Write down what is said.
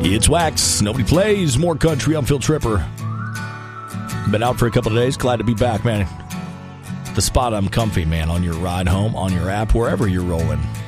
It's Wax. Nobody plays more country. I'm Phil Tripper. Been out for a couple of days. Glad to be back, man. The spot I'm comfy, man, on your ride home, on your app, wherever you're rolling.